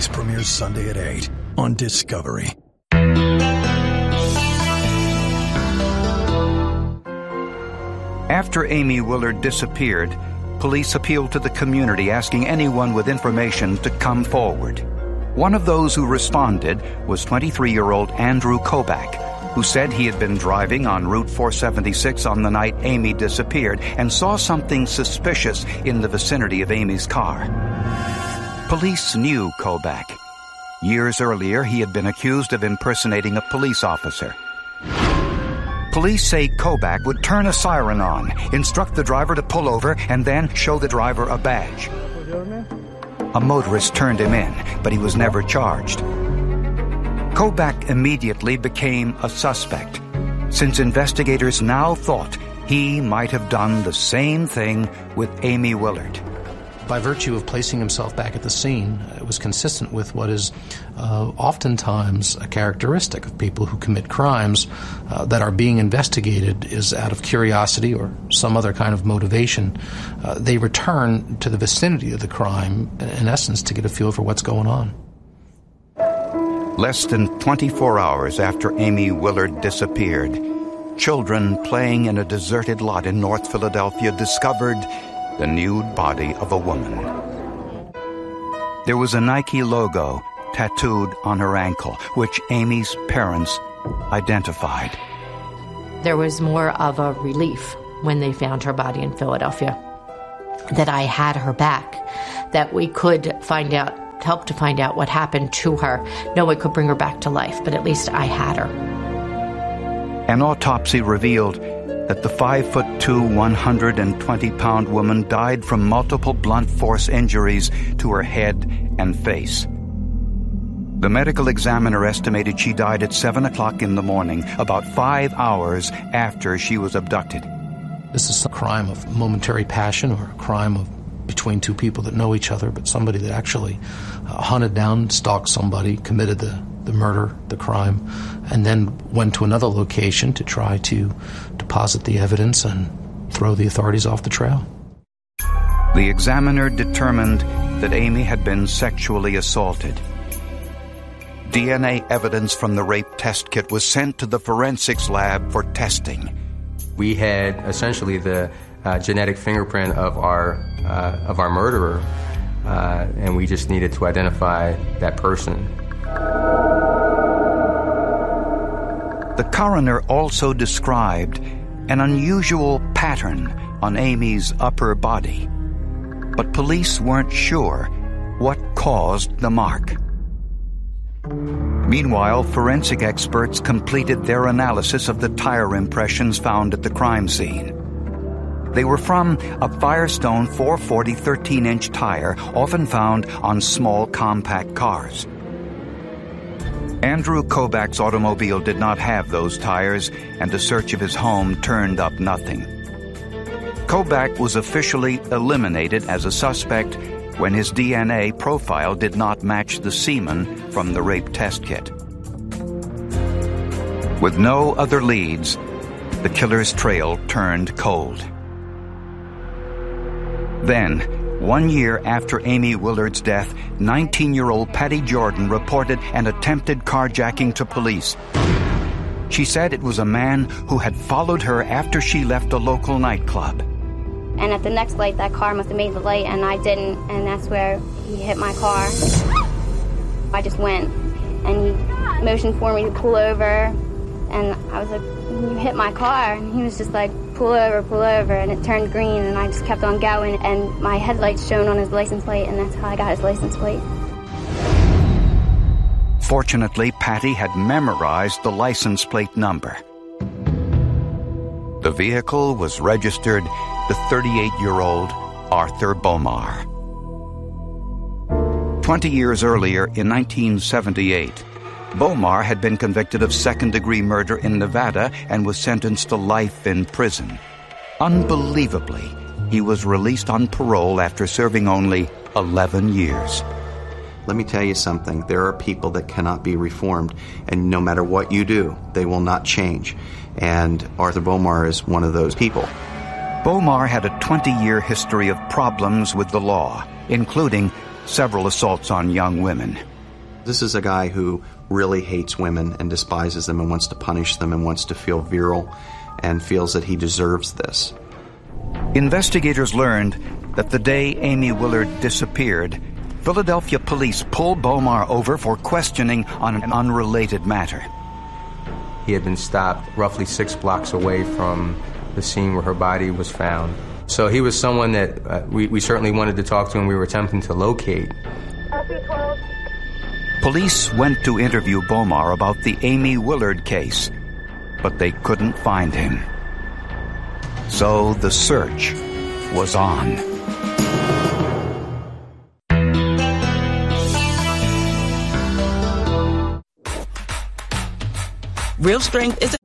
Case premieres Sunday at 8 on Discovery. After Amy Willard disappeared, police appealed to the community asking anyone with information to come forward. One of those who responded was 23-year-old Andrew Kobach, who said he had been driving on Route 476 on the night Amy disappeared and saw something suspicious in the vicinity of Amy's car. Police knew Kobach. Years earlier, he had been accused of impersonating a police officer. Police say Kobach would turn a siren on, instruct the driver to pull over, and then show the driver a badge. A motorist turned him in, but he was never charged. Kobach immediately became a suspect, since investigators now thought he might have done the same thing with Amy Willard. By virtue of placing himself back at the scene, it was consistent with what is oftentimes a characteristic of people who commit crimes that are being investigated is out of curiosity or some other kind of motivation. They return to the vicinity of the crime, in essence, to get a feel for what's going on. Less than 24 hours after Amy Willard disappeared, children playing in a deserted lot in North Philadelphia discovered the nude body of a woman. There was a Nike logo tattooed on her ankle, which Amy's parents identified. There was more of a relief when they found her body in Philadelphia, that I had her back, that we could help to find out what happened to her. No one could bring her back to life, but at least I had her. An autopsy revealed that the 5'2", 120-pound woman died from multiple blunt force injuries to her head and face. The medical examiner estimated she died at 7 o'clock in the morning, about 5 hours after she was abducted. This is a crime of momentary passion or a crime of between two people that know each other, but somebody that actually hunted down, stalked somebody, committed the murder, the crime, and then went to another location to try to deposit the evidence and throw the authorities off the trail. The examiner determined that Amy had been sexually assaulted. DNA evidence from the rape test kit was sent to the forensics lab for testing. We had essentially the genetic fingerprint of our murderer, and we just needed to identify that person. The coroner also described an unusual pattern on Amy's upper body, but police weren't sure what caused the mark. Meanwhile, forensic experts completed their analysis of the tire impressions found at the crime scene. They were from a Firestone 440 13-inch tire, often found on small compact cars. Andrew Kobach's automobile did not have those tires, and a search of his home turned up nothing. Kobach was officially eliminated as a suspect when his DNA profile did not match the semen from the rape test kit. With no other leads, the killer's trail turned cold. Then, 1 year after Amy Willard's death, 19-year-old Patty Jordan reported an attempted carjacking to police. She said it was a man who had followed her after she left a local nightclub. And at the next light, that car must have made the light, and I didn't, and that's where he hit my car. I just went, and he motioned for me to pull over, and I was like, you hit my car, and he was just like, pull over, and it turned green, and I just kept on going, and my headlights shone on his license plate, and that's how I got his license plate. Fortunately, Patty had memorized the license plate number. The vehicle was registered to 38-year-old Arthur Bomar. 20 years earlier, in 1978, Bomar had been convicted of second-degree murder in Nevada and was sentenced to life in prison. Unbelievably, he was released on parole after serving only 11 years. Let me tell you something. There are people that cannot be reformed, and no matter what you do, they will not change. And Arthur Bomar is one of those people. Bomar had a 20-year history of problems with the law, including several assaults on young women. This is a guy who really hates women and despises them and wants to punish them and wants to feel virile and feels that he deserves this. Investigators learned that the day Amy Willard disappeared, Philadelphia police pulled Bomar over for questioning on an unrelated matter. He had been stopped roughly 6 blocks away from the scene where her body was found. So he was someone that we certainly wanted to talk to and we were attempting to locate. Police went to interview Bomar about the Amy Willard case, but they couldn't find him. So the search was on. Real strength is